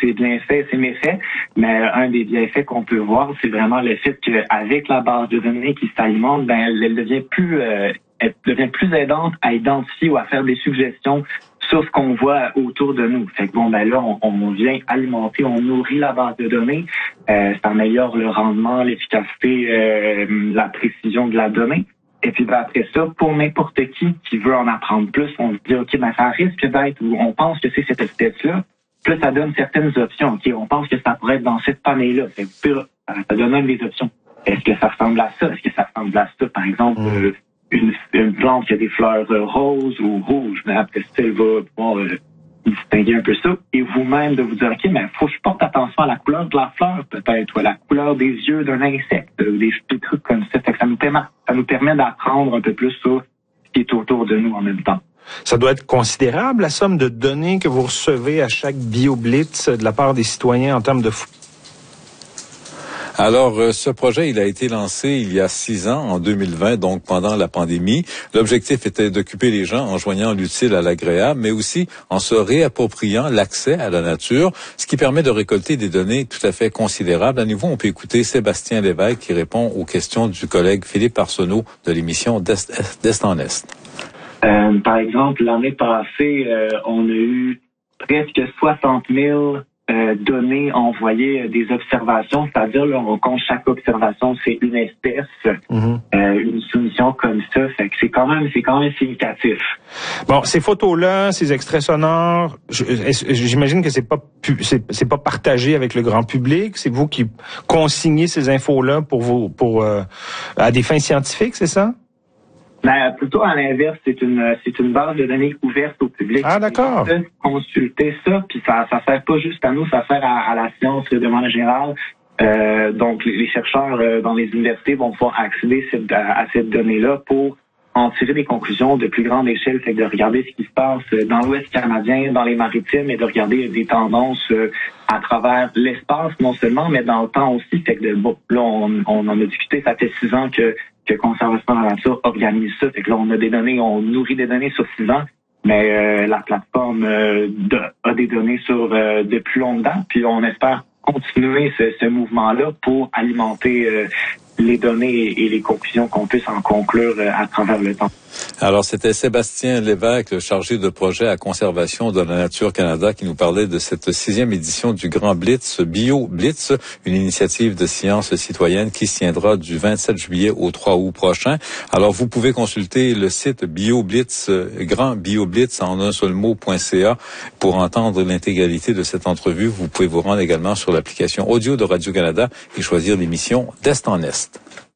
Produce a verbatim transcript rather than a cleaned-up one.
ses bienfaits, ses méfaits, mais un des bienfaits qu'on peut voir, c'est vraiment le fait qu'avec la base de données qui s'alimente, ben elle, elle devient plus euh, elle devient plus aidante à identifier ou à faire des suggestions sur ce qu'on voit autour de nous. Fait que bon, ben là, on, on vient alimenter, on nourrit la base de données, euh, ça améliore le rendement, l'efficacité, euh, la précision de la donnée. Et puis ben, après ça, pour n'importe qui qui veut en apprendre plus, on se dit, OK, ben ça risque d'être, ou on pense que c'est cette espèce-là, puis ça donne certaines options. OK, on pense que ça pourrait être dans cette famille-là. Fait que, ça donne une des options. Est-ce que ça ressemble à ça? Est-ce que ça ressemble à ça? Par exemple, mmh. euh, Une, une plante qui a des fleurs euh, roses ou rouges, mais après ça, elle va pouvoir euh, distinguer un peu ça. Et vous-même de vous dire, OK, mais faut que je porte attention à la couleur de la fleur, peut-être, ou à la couleur des yeux d'un insecte, euh, des, des trucs comme ça. Fait que ça nous permet, ça nous permet d'apprendre un peu plus sur ce qui est autour de nous en même temps. Ça doit être considérable, la somme de données que vous recevez à chaque BioBlitz de la part des citoyens en termes de... Alors, euh, ce projet, il a été lancé il y a six ans, en deux mille vingt, donc pendant la pandémie. L'objectif était d'occuper les gens en joignant l'utile à l'agréable, mais aussi en se réappropriant l'accès à la nature, ce qui permet de récolter des données tout à fait considérables. À nouveau, on peut écouter Sébastien Lévesque qui répond aux questions du collègue Philippe Arsenault de l'émission d'Est, d'Est en Est. Euh, par exemple, l'année passée, euh, on a eu presque soixante mille Euh, données envoyées, des observations, c'est-à-dire là, on compte chaque observation, c'est une espèce, mm-hmm. euh, une soumission comme ça, fait que c'est quand même, c'est quand même significatif. Bon, ces photos-là, ces extraits sonores, j'imagine que c'est pas c'est, c'est pas partagé avec le grand public, c'est vous qui consignez ces infos-là pour vous pour euh, à des fins scientifiques, c'est ça? Ben, plutôt à l'inverse, c'est une c'est une base de données ouverte au public. Ah, d'accord. On peut consulter ça, puis ça ça sert pas juste à nous, ça sert à, à la science de manière générale. Euh, donc, les, les chercheurs euh, dans les universités vont pouvoir accéder cette, à, à cette donnée-là pour en tirer des conclusions de plus grande échelle, fait que de regarder ce qui se passe dans l'Ouest canadien, dans les maritimes, et de regarder des tendances euh, à travers l'espace, non seulement, mais dans le temps aussi. Fait que de, bon, là, on, on en a discuté, ça fait six ans que que Conservation de la nature organise ça. Fait que là, on a des données, on nourrit des données sur six ans, mais euh, la plateforme euh, de, a des données sur euh, de plus longue date, puis on espère continuer ce, ce mouvement-là pour alimenter euh, les données et les conclusions qu'on puisse en conclure à travers le temps. Alors, c'était Sébastien Lévesque, le chargé de projet à Conservation de la Nature Canada, qui nous parlait de cette sixième édition du Grand Blitz, Bio Blitz, une initiative de science citoyenne qui se tiendra du vingt-sept juillet au trois août prochain. Alors, vous pouvez consulter le site BioBlitz, Grand BioBlitz en un seul mot, .ca pour entendre l'intégralité de cette entrevue. Vous pouvez vous rendre également sur l'application audio de Radio-Canada et choisir l'émission d'Est en Est.